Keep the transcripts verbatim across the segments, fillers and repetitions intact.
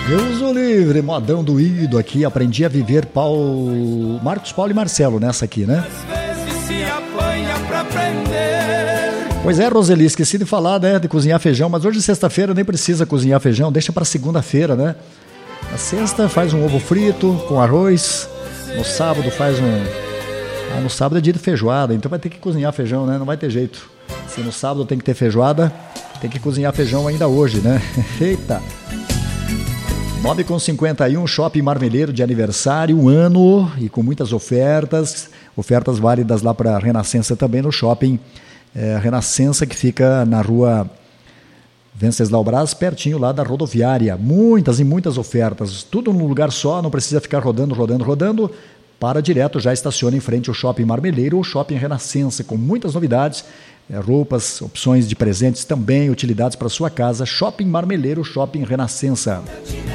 Deus o livre, modão doído aqui, aprendi a viver, Paulo, Marcos Paulo e Marcelo nessa aqui, né? Às vezes se apanha pra aprender. Pois é, Roseli, esqueci de falar, né, de cozinhar feijão, mas hoje sexta-feira nem precisa cozinhar feijão, deixa pra segunda-feira, né? Na sexta faz um ovo frito com arroz, no sábado faz um... Ah, no sábado é dia de feijoada, então vai ter que cozinhar feijão, né? Não vai ter jeito. Se no sábado tem que ter feijoada, tem que cozinhar feijão ainda hoje, né? Eita! nove e cinquenta e um, Shopping Marmeleiro de aniversário, um ano e com muitas ofertas, ofertas válidas lá para a Renascença também no Shopping é, Renascença, que fica na rua Venceslau Braz, pertinho lá da rodoviária. Muitas e muitas ofertas, tudo num lugar só, não precisa ficar rodando, rodando, rodando. Para direto, já estaciona em frente ao Shopping Marmeleiro ou Shopping Renascença, com muitas novidades, é, roupas, opções de presentes também, utilidades para sua casa. Shopping Marmeleiro, Shopping Renascença.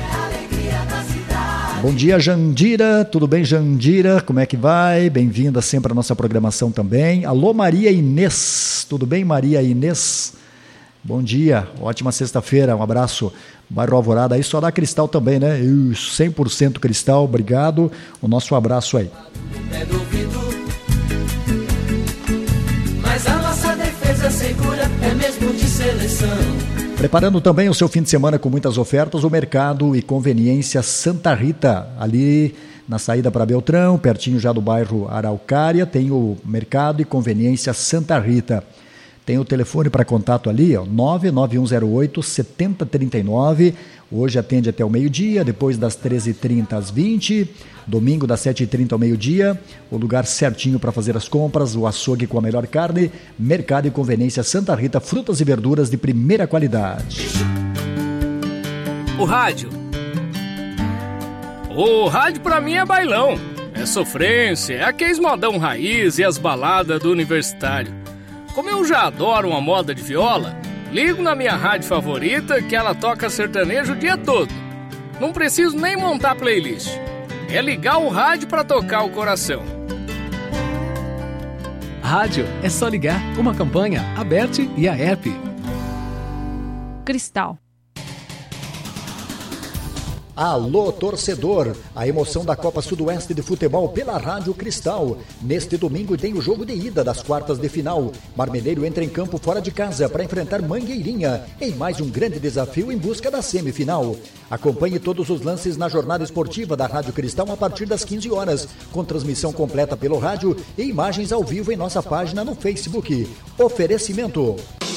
Bom dia, Jandira, tudo bem, Jandira? Como é que vai? Bem-vinda sempre à nossa programação também. Alô, Maria Inês, tudo bem, Maria Inês? Bom dia, ótima sexta-feira, um abraço. Bairro Alvorada, aí só dá Cristal também, né? Isso, cem por cento Cristal, obrigado. O nosso abraço aí. É duvido, mas a nossa defesa segura é mesmo de seleção. Preparando também o seu fim de semana com muitas ofertas, o Mercado e Conveniência Santa Rita, ali na saída para Beltrão, pertinho já do bairro Araucária, tem o Mercado e Conveniência Santa Rita. Tem o telefone para contato ali, ó, nove nove um zero oito, sete zero três nove. Hoje atende até o meio-dia, depois das treze e trinta às vinte. Domingo das sete e trinta ao meio-dia. O lugar certinho para fazer as compras, o açougue com a melhor carne. Mercado e Conveniência Santa Rita, frutas e verduras de primeira qualidade. O rádio. O rádio pra mim é bailão. É sofrência, é aqueles modão raiz e as baladas do universitário. Como eu já adoro uma moda de viola, ligo na minha rádio favorita que ela toca sertanejo o dia todo. Não preciso nem montar playlist. É ligar o rádio para tocar o coração. Rádio é só ligar. Uma campanha, Aberte e a E R P. Cristal. Alô, torcedor! A emoção da Copa Sudoeste de Futebol pela Rádio Cristal. Neste domingo tem o jogo de ida das quartas de final. Marmeleiro entra em campo fora de casa para enfrentar Mangueirinha em mais um grande desafio em busca da semifinal. Acompanhe todos os lances na jornada esportiva da Rádio Cristal a partir das quinze horas, com transmissão completa pelo rádio e imagens ao vivo em nossa página no Facebook. Oferecimento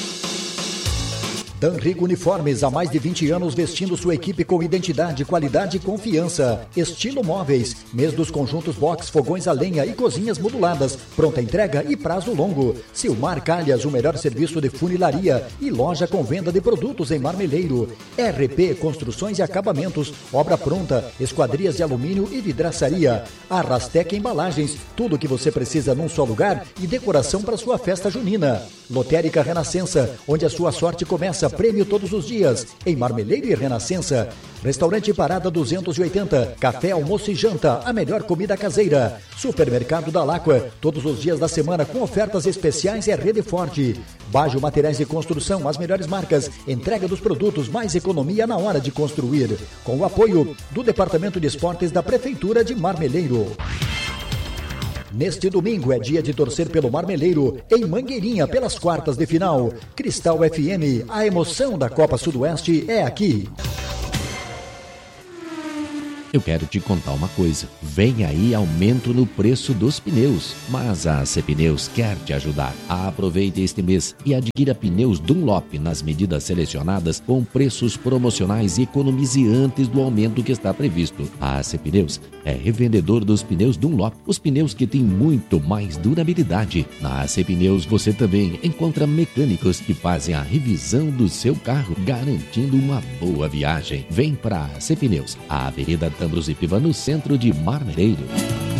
Danrigo Uniformes, há mais de vinte anos vestindo sua equipe com identidade, qualidade e confiança. Estilo Móveis, mês dos conjuntos box, fogões a lenha e cozinhas moduladas, pronta entrega e prazo longo. Silmar Calhas, o melhor serviço de funilaria e loja com venda de produtos em Marmeleiro. R P, construções e acabamentos, obra pronta, esquadrias de alumínio e vidraçaria. Arrastec Embalagens, tudo o que você precisa num só lugar e decoração para sua festa junina. Lotérica Renascença, onde a sua sorte começa. Prêmio todos os dias, em Marmeleiro e Renascença. Restaurante Parada duzentos e oitenta, café, almoço e janta, a melhor comida caseira. Supermercado da Láqua, todos os dias da semana com ofertas especiais é Rede Forte. Bajo Materiais de Construção, as melhores marcas, entrega dos produtos, mais economia na hora de construir. Com o apoio do Departamento de Esportes da Prefeitura de Marmeleiro. Neste domingo é dia de torcer pelo Marmeleiro, em Mangueirinha, pelas quartas de final. Cristal F M, a emoção da Copa Sudoeste é aqui. Eu quero te contar uma coisa. Vem aí aumento no preço dos pneus, mas a A C Pneus quer te ajudar. Aproveite este mês e adquira pneus Dunlop nas medidas selecionadas com preços promocionais e economize antes do aumento que está previsto. A A C Pneus é revendedor dos pneus Dunlop, os pneus que têm muito mais durabilidade. Na A C Pneus você também encontra mecânicos que fazem a revisão do seu carro, garantindo uma boa viagem. Vem para a A C Pneus, a Avenida Ambros e Piva, no centro de Marmeleiro.